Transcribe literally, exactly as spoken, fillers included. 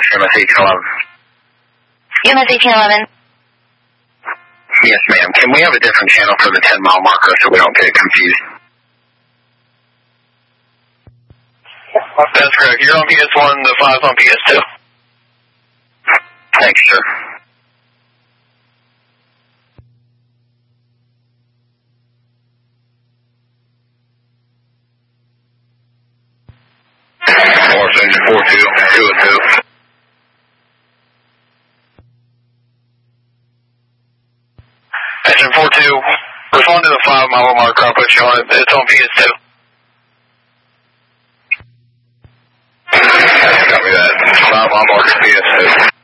U M S eighteen eleven. U M S eighteen eleven. Yes, ma'am. Can we have a different channel for the ten mile marker so we don't get confused? That's correct. You're on P S one, the five's on P S two. Thanks, sir. Morse engine four two, two oh two. Engine four two, respond to the five mile marker, I'll put you on it. It's on P S two. Copy that. five mile marker, P S two.